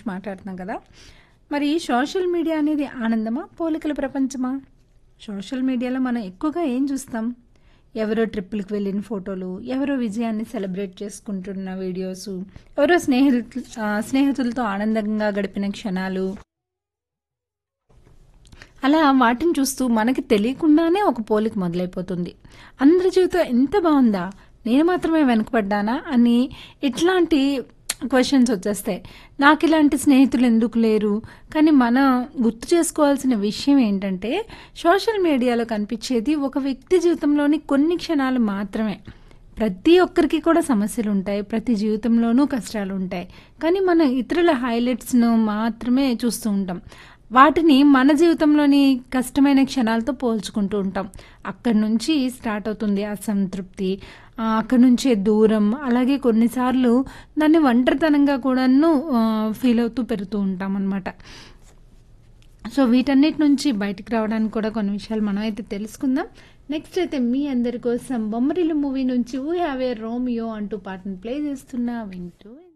మాట్లాడుతున్నాం కదా! మరి సోషల్ మీడియా అనేది ఆనందమా? పోలికల ప్రపంచమా? సోషల్ మీడియాలో మనం ఎక్కువగా ఏం చూస్తాం? ఎవరో ట్రిప్పులకి వెళ్ళిన ఫోటోలు, ఎవరో విజయాన్ని సెలబ్రేట్ చేసుకుంటున్న వీడియోసు, ఎవరో స్నేహితులతో ఆనందంగా గడిపిన క్షణాలు. అలా వాటిని చూస్తూ మనకి తెలియకుండానే ఒక పోలిక మొదలైపోతుంది. అందరి జీవితం ఎంత బావుందా? నేను మాత్రమే వెనకపడ్డానా? అని ఇట్లాంటి క్వెషన్స్ వచ్చేస్తాయి. నాకిలాంటి స్నేహితులు ఎందుకు లేరు? కానీ మనం గుర్తు చేసుకోవాల్సిన విషయం ఏంటంటే, సోషల్ మీడియాలో కనిపించేది ఒక వ్యక్తి జీవితంలోని కొన్ని క్షణాలు మాత్రమే. ప్రతి ఒక్కరికి కూడా సమస్యలుంటాయి. ప్రతి జీవితంలోనూ కష్టాలుంటాయి. కానీ మనం ఇతరుల హైలైట్స్‌ను మాత్రమే చూస్తూ ఉంటాం. వాటిని మన జీవితంలోని కష్టమైన క్షణాలతో పోల్చుకుంటూ ఉంటాం. అక్కడి నుంచి స్టార్ట్ అవుతుంది అసంతృప్తి. అక్కడి నుంచే దూరం. అలాగే కొన్నిసార్లు దాన్ని ఒంటరితనంగా కూడాను ఫీల్ అవుతూ పెరుగుతూ ఉంటామనమాట. సో, వీటన్నిటి నుంచి బయటికి రావడానికి కూడా కొన్ని విషయాలు మనమైతే తెలుసుకుందాం. నెక్స్ట్ అయితే మీ అందరి కోసం 'బొమ్మరిల్లు' మూవీ నుంచి 'వీ హ్యావ్ ఏ రోమియో' అంటూ పాటను ప్లే చేస్తున్నా వింటూ